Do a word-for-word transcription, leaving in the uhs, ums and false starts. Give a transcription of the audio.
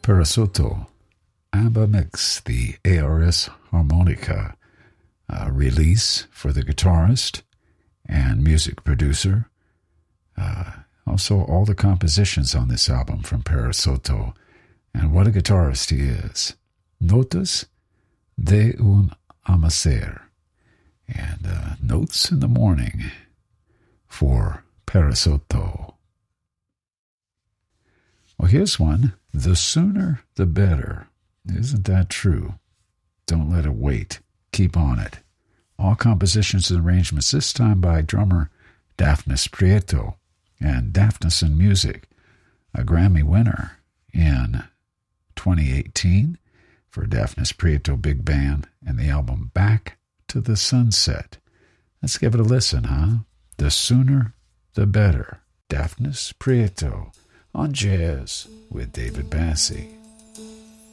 Parasotto, ABBA Mix, the A R S Harmonica uh, release for the guitarist and music producer. Uh, also, all the compositions on this album from Parasotto, and what a guitarist he is. Notas de un amanecer, and uh, Notes in the Morning for Parasotto. Well, here's one. The sooner, the better. Isn't that true? Don't let it wait. Keep on it. All compositions and arrangements, this time by drummer Daphnis Prieto, and Daphnis in Music, a Grammy winner in twenty eighteen for Daphnis Prieto Big Band and the album Back to the Sunset. Let's give it a listen, huh? The sooner, the better. Daphnis Prieto on Jazz with David Bassi.